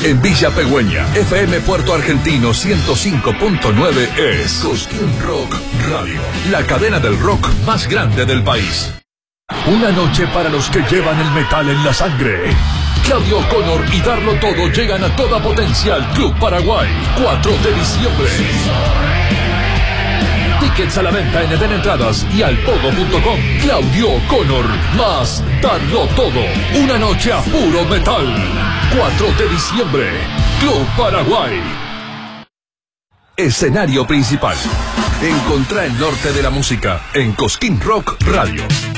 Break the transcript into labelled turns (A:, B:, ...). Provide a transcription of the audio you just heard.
A: En Villa Pegüeña, FM Puerto Argentino 105.9 es Cosquín Rock Radio, la cadena del rock más grande del país. Una noche para los que llevan el metal en la sangre. Claudio O'Connor y Darlo Todo llegan a toda potencia al Club Paraguay, 4 de diciembre. Tickets a la venta en Eden Entradas y alpogo.com. Claudio O'Connor más Darlo Todo. Una noche a puro metal. 4 de diciembre. Club Paraguay. Escenario principal. Encontrá el norte de la música en Cosquín Rock Radio.